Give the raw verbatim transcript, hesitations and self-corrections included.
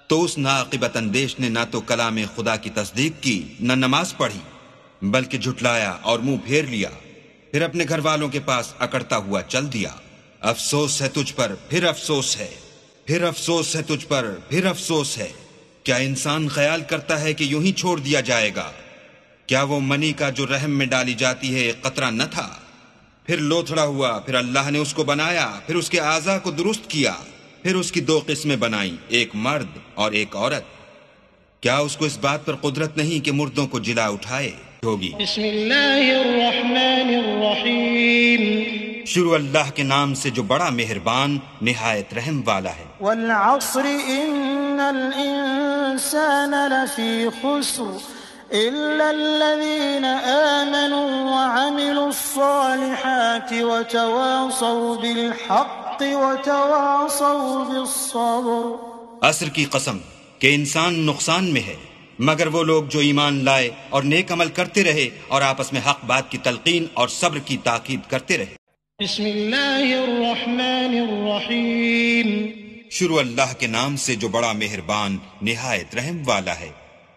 تو اس ناعاقبت اندیش نے نہ تو کلام خدا کی تصدیق کی نہ نماز پڑھی، بلکہ جھٹلایا اور منہ پھیر لیا، پھر اپنے گھر والوں کے پاس اکڑتا ہوا چل دیا۔ افسوس ہے تجھ پر، پھر افسوس ہے، پھر افسوس ہے تجھ پر، پھر افسوس ہے۔ کیا انسان خیال کرتا ہے کہ یوں ہی چھوڑ دیا جائے گا؟ کیا وہ منی کا جو رحم میں ڈالی جاتی ہے ایک قطرہ نہ تھا؟ پھر لوتھڑا ہوا، پھر اللہ نے اس کو بنایا، پھر اس کے اعضاء کو درست کیا، پھر اس کی دو قسمیں بنائیں، ایک مرد اور ایک عورت۔ کیا اس کو اس بات پر قدرت نہیں کہ مردوں کو جلا اٹھائے ہوگی؟ بسم اللہ الرحمن الرحیم، شروع اللہ کے نام سے جو بڑا مہربان نہایت رحم والا ہے۔ والعصر ان الانسان لفی خسر الا الذین آمنوا وعملوا الصالحات وتواصوا بالحق وتواصوا بالصبر۔ عصر کی قسم کہ انسان نقصان میں ہے مگر وہ لوگ جو ایمان لائے اور نیک عمل کرتے رہے اور آپس میں حق بات کی تلقین اور صبر کی تاکید کرتے رہے۔ بسم اللہ الرحمن الرحیم، شروع اللہ کے نام سے جو بڑا مہربان نہایت رحم والا ہے۔